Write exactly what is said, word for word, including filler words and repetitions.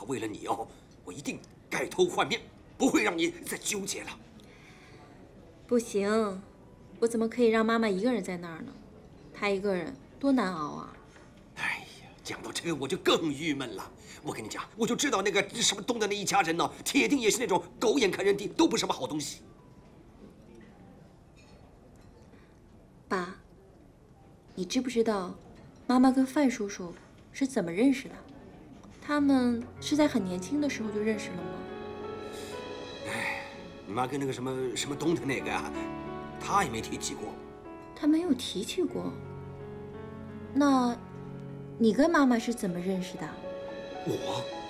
好为了你哦，我一定改头换面，不会让你再纠结了。 不行，我怎么可以让妈妈一个人在那儿呢？她一个人多难熬啊！ 哎呀，讲到这个我就更郁闷了。我跟你讲，我就知道那个什么东的那一家人呢，铁定也是那种狗眼看人低，都不是什么好东西。 爸，你知不知道，妈妈跟范叔叔是怎么认识的？他们是在很年轻的时候就认识了吗？ 哎，你妈跟那个什么什么东的那个啊，她也没提起过。 他没有提起过。那，你跟妈妈是怎么认识的？ 我。